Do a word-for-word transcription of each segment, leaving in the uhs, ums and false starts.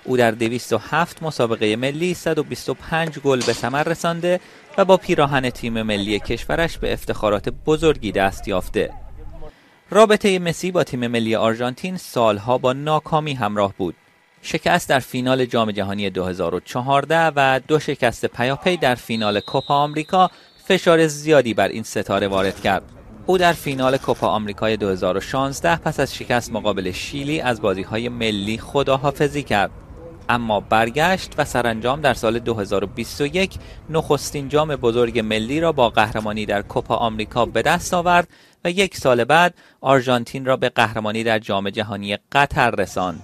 او در دویست و هفت مسابقه ملی صد و بیست و پنج گل به ثمر رسانده و با پیراهن تیم ملی کشورش به افتخارات بزرگی دست یافته. رابطه مسی با تیم ملی آرژانتین سالها با ناکامی همراه بود. شکست در فینال جام جهانی دو هزار و چهارده و دو شکست پیاپی در فینال کوپا آمریکا فشار زیادی بر این ستاره وارد کرد. او در فینال کوپا آمریکای دو هزار و شانزده پس از شکست مقابل شیلی از بازی‌های ملی خداحافظی کرد، اما برگشت و سرانجام در سال دو هزار و بیست و یک نخستین جام بزرگ ملی را با قهرمانی در کوپا آمریکا به دست آورد و یک سال بعد آرژانتین را به قهرمانی در جام جهانی قطر رساند.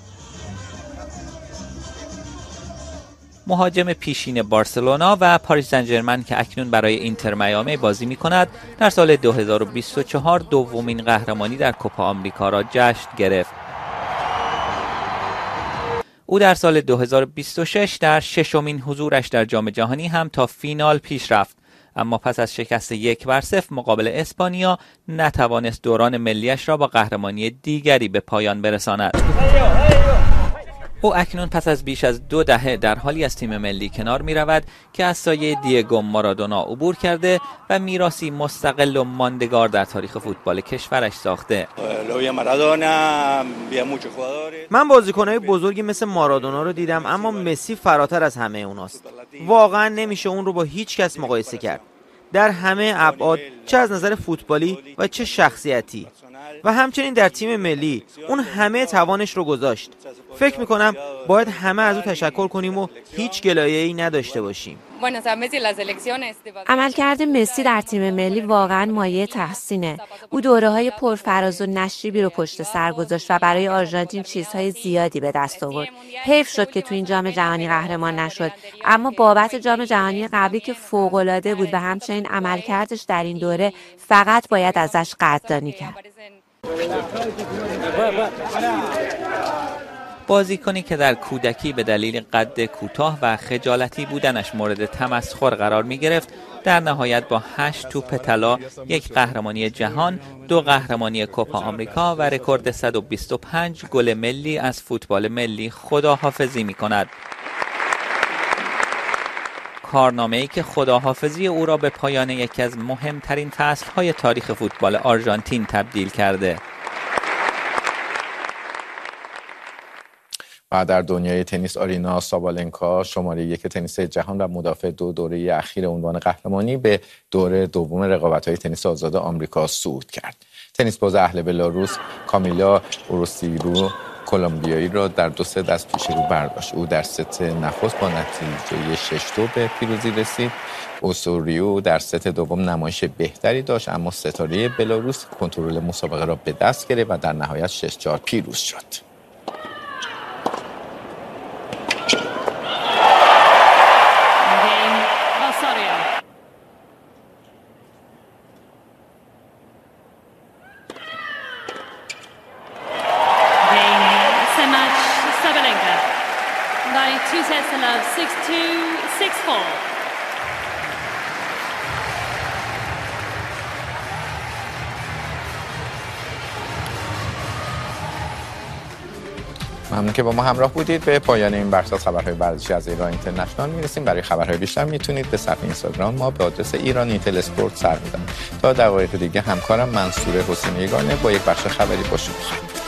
مهاجم پیشین بارسلونا و پاریس سن ژرمن که اکنون برای اینتر میامی بازی می‌کند، در سال دو هزار و بیست و چهار دومین قهرمانی در کوپا آمریکا را جشن گرفت. او در سال دو هزار و بیست و شش در ششمین حضورش در جام جهانی هم تا فینال پیش رفت، اما پس از شکست یک بر صفر مقابل اسپانیا نتوانست دوران ملیش را با قهرمانی دیگری به پایان برساند. او اکنون پس از بیش از دو دهه در حالی از تیم ملی کنار می رود که از سایه دیگو مارادونا عبور کرده و میراثی مستقل و ماندگار در تاریخ فوتبال کشورش ساخته. من بازیکنهای بزرگی مثل مارادونا رو دیدم، اما مسی فراتر از همه اوناست. واقعا نمیشه اون رو با هیچ کس مقایسه کرد، در همه ابعاد، چه از نظر فوتبالی و چه شخصیتی. و همچنین در تیم ملی اون همه توانش رو گذاشت. فکر میکنم باید همه از او تشکر کنیم و هیچ گلایه‌ای نداشته باشیم. عملکرد مسی در تیم ملی واقعا مایه تحسینه. او دوره‌های پرفراز و نشیبی رو پشت سر گذاشت و برای آرژانتین چیزهای زیادی به دست آورد. حیف شد که تو این جام جهانی قهرمان نشد، اما بابت جام جهانی قبلی که فوق‌العاده بود و همچنین عملکردش در این دوره فقط باید ازش قدردانی کرد. بازیکنی که در کودکی به دلیل قد کوتاه و خجالتی بودنش مورد تمسخر قرار می گرفت، در نهایت با هشت توپ طلا، یک قهرمانی جهان، دو قهرمانی کوپا آمریکا و رکورد صد و بیست و پنج گل ملی از فوتبال ملی خداحافظی می کند. کارنامه‌ای که خداحافظی او را به پایان یکی از مهمترین فصل‌های تاریخ فوتبال آرژانتین تبدیل کرده. و در دنیای تنیس آرینا سابالنکا شماره یک تنیس جهان و مدافع دو دوره اخیر عنوان قهرمانی به دوره دوم رقابت‌های تنیس آزاد آمریکا صعود کرد. تنیس باز اهل بلاروس کامیلا اوروسیرو کلمبیایی را در دو ست از پیش رو برداشت. او در ست نخست با نتیجه شش دو به پیروزی رسید. اوسوریو در ست دوم نمایش بهتری داشت، اما ستاره بلاروس کنترل مسابقه را به دست گرفت و در نهایت شش چهار پیروز شد. ممنون که با ما همراه بودید. به پایان این بخش از خبرهای ورزشی از ایران اینترنشنال میرسیم. برای خبرهای بیشتر میتونید به صفحه اینستاگرام ما به آدرس ایران اینتل اسپورت سر بزنید. تا دقایق دیگه همکارم منصور حسینی یگانه با یک بخش خبری با شما.